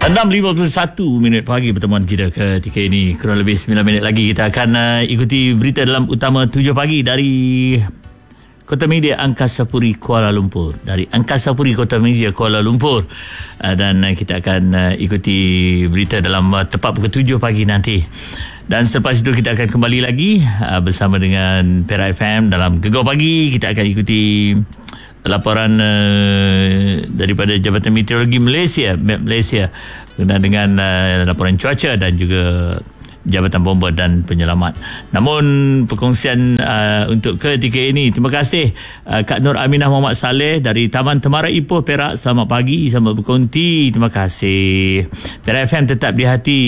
6.51 pagi pertemuan kita ketika ini. Kurang lebih 9 minit lagi kita akan ikuti berita dalam utama 7 pagi dari Kota Media Angkasa Puri Kuala Lumpur. Dari Angkasa Puri Kota Media Kuala Lumpur. Dan kita akan ikuti berita dalam tepat pukul 7 pagi nanti. Dan selepas itu kita akan kembali lagi bersama dengan Perak FM dalam Gegar Pagi. Kita akan ikuti laporan daripada Jabatan Meteorologi Malaysia, MET Malaysia, berkenaan dengan laporan cuaca dan juga Jabatan Bomba dan Penyelamat. Namun perkongsian untuk ketika ini, terima kasih Kak Nur Aminah Muhammad Saleh dari Taman Temarai Ipoh Perak. Selamat pagi, selamat berkonti. Terima kasih. Perak FM tetap di hati